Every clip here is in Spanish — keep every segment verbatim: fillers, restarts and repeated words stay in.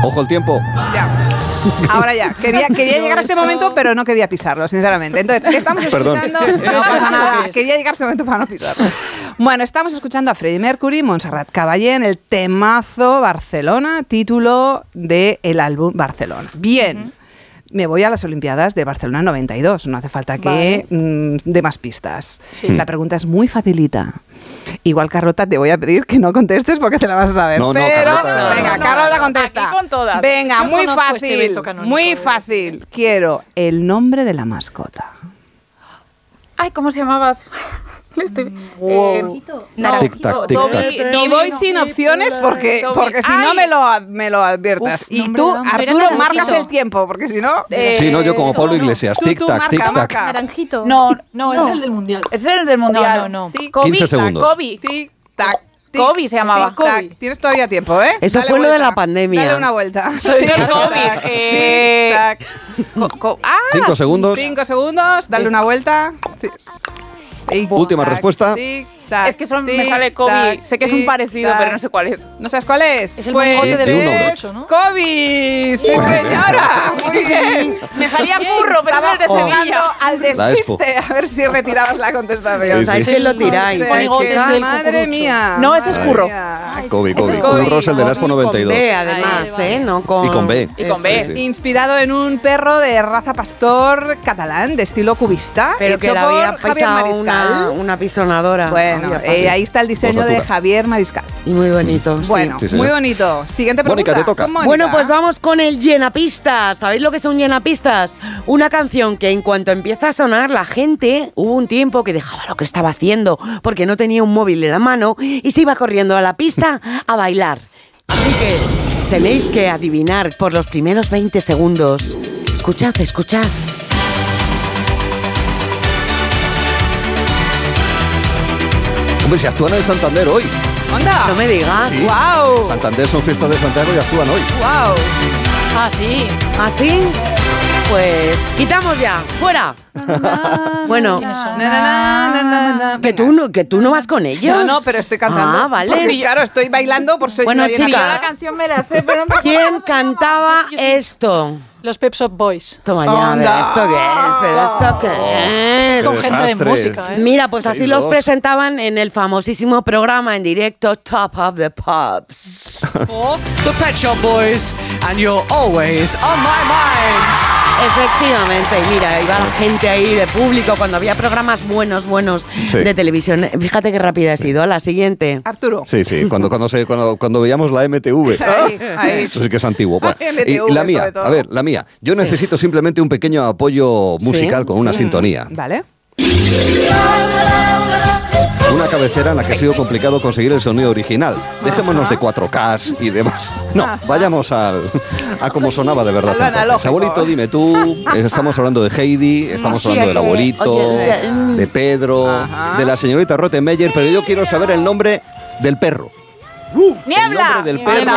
Ojo el tiempo. Ya. Ahora ya. Quería, quería llegar a este momento, pero no quería pisarlo, sinceramente. Entonces, estamos escuchando... Perdón. No pasa nada. Quería llegar a este momento para no pisarlo. Bueno, estamos escuchando a Freddie Mercury, Montserrat Caballé en el temazo Barcelona, título del álbum Barcelona. Bien. Uh-huh. Me voy a las Olimpiadas de Barcelona noventa y dos. No hace falta que vale. mm, dé más pistas. Sí. La pregunta es muy facilita. Igual, Carlota, te voy a pedir que no contestes porque te la vas a saber. No, no, pero, Carlota, venga, no, Carlota no, contesta. Aquí con todas. Venga, Yo muy fácil, este muy fácil. Quiero el nombre de la mascota. Ay, ¿cómo se llamabas? Estoy... Wow. Eh, no, tic tac, tic tac. Y voy sin opciones porque, porque si no me lo, me lo adviertas. Uf, y tú, Arturo, marcas el tiempo, porque si no... Eh, sí, no, yo como Pablo Iglesias. Tic tac, tic tac. Naranjito. No, no, no, es el del Mundial. Es el del Mundial. No, no, no. quince segundos. Kobe. Tic tac. Kobe se llamaba. Kobe. Tienes todavía tiempo, ¿eh? Eso Dale fue vuelta. lo de la pandemia. Dale una vuelta. Soy de Kobe. Eh, Tic tac. Co- ah, Cinco segundos. Cinco segundos. Dale una vuelta. Tic, Última tac, respuesta. Tic, tac, es que solo tic, me sale Kobe. tac, Sé que es un tic, parecido, tac. pero no sé cuál es. ¿No sabes cuál es? Es el pues monigote de uno, es ocho, ¿no? Kobe. Sí, señora. Muy bien. Me salía curro, pero Estaba es de jugando Sevilla. al despiste. A ver si retirabas la contestación. Sí, sí. ¿Sabes que lo tiráis? No sé, Monigotes que- del madre cucurucho. mía. No, ese es madre curro. mía. Kobe, Kobe. es Kobe. Un Rosel del Expo noventa y dos. Con B, además, Vale, ¿eh? No con... Y con B. Y con B. Sí, sí. Inspirado en un perro de raza pastor catalán de estilo cubista, Pero que hecho le por había Javier pisado Mariscal. una, una pisonadora. Bueno, Había eh, ahí está el diseño Posatura. de Javier Mariscal. Y muy bonito. sí. Bueno, Sí, señor. muy bonito. Siguiente pregunta. Mónica, te toca. Con Mónica. Bueno, pues vamos con el llenapistas. ¿Sabéis lo que es un llenapistas? Una canción que en cuanto empieza a sonar, la gente, hubo un tiempo que dejaba lo que estaba haciendo porque no tenía un móvil en la mano y se iba corriendo a la pista a bailar. Así que tenéis que adivinar por los primeros veinte segundos. Escuchad, escuchad. Hombre, si actúan en Santander hoy. ¡Anda! No me digas. Sí. ¡Guau! Santander son fiestas de Santiago y actúan hoy. ¡Guau! Ah, sí. ¿Así? Pues quitamos ya. ¡Fuera! Bueno, ¿Quiénes son? Na, na, na, na, na. que tú, no, que tú no vas con ellos. No, no, pero estoy cantando. Ah, vale. Porque, claro, estoy bailando por soy Bueno, una llena chicas. Yo de- la canción me la sé, pero no me ¿Quién cantaba esto? Los Pep Shop Boys. Toma ya, a ver, Onda. ¿esto qué es? ¿Pero esto qué es? Con Qué gente de desastre. música, ¿eh? Mira, pues así seis los dos. presentaban en el famosísimo programa en directo Top of the Pops. For the Pet Shop Boys, and you're always on my mind. Efectivamente, y mira, iba la gente ahí de público cuando había programas buenos, buenos Sí. de televisión. Fíjate qué rápida he sido. A la siguiente. Arturo. Sí, sí, cuando, cuando, se, cuando, cuando veíamos la M T V. Ahí, ahí. Eso sí que es antiguo. Bueno, M T V y la mía, sobre todo. a ver, la mía. Yo necesito simplemente un pequeño apoyo musical con una sintonía. Vale. Una cabecera en la que ha sido complicado conseguir el sonido original. Dejémonos de cuatro K y demás. No, vayamos al, a cómo sonaba de verdad. A lo entonces. analógico. Abuelito, dime tú. eh, Estamos hablando de Heidi, estamos Sí, hablando del oye, abuelito, oye, mm. de Pedro, Ajá. de la señorita Rottenmeier, pero yo quiero saber el nombre del perro. ¡Niebla! El nombre del perro.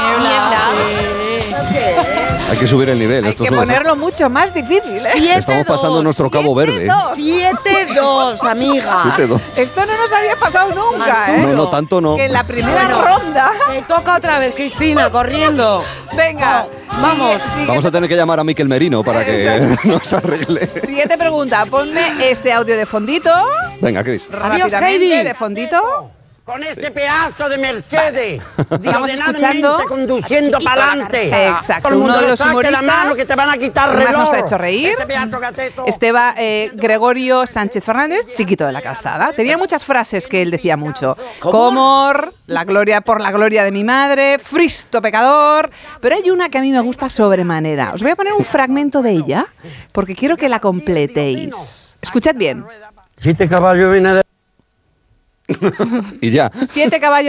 Hay que subir el nivel. Hay esto que es un ponerlo desastre. mucho más difícil, ¿eh? Siete, Estamos pasando dos. nuestro Cabo Verde. siete dos, amiga. Siete, dos. Esto no nos había pasado nunca, ¿eh? No, no, tanto no. Que en la primera ronda... Te toca otra vez, Cristina, corriendo. Venga, vamos. sigue- sigue- Vamos a tener que llamar a Miquel Merino para que nos arregle. Siguiente pregunta. Ponme este audio de fondito. Venga, Cris. Adiós, Rápidamente, Heidi. de fondito. Con este pedazo de Mercedes, Estamos escuchando diagonalmente conduciendo para adelante. Exacto, Todo el mundo uno de le los saque humoristas la mano que te van a quitar que más reloj. nos ha hecho reír. Este pedazo gateto. Esteba eh, Gregorio Sánchez Fernández, chiquito de la calzada. Tenía muchas frases que él decía mucho. Comor, la gloria por la gloria de mi madre, fristo pecador. Pero hay una que a mí me gusta sobremanera. Os voy a poner un fragmento de ella porque quiero que la completéis. Escuchad bien. Siete caballos viene de... Y ya. Siete caballos.